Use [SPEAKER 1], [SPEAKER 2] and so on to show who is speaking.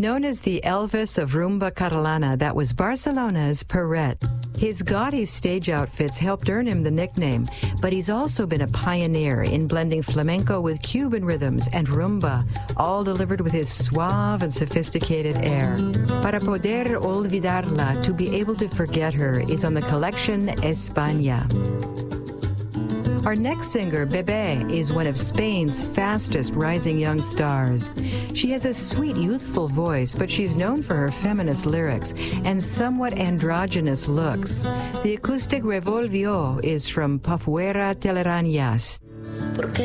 [SPEAKER 1] Known as the Elvis of Rumba Catalana, that was Barcelona's Perret. His gaudy stage outfits helped earn him the nickname, but he's also been a pioneer in blending flamenco with Cuban rhythms and rumba, all delivered with his suave and sophisticated air. Para poder olvidarla, to be able to forget her, is on the collection España. Our next singer, Bebé, is one of Spain's fastest rising young stars. She has a sweet, youthful voice, but she's known for her feminist lyrics and somewhat androgynous looks. The acoustic Revolvió is from Pa' Fuera Telarañas.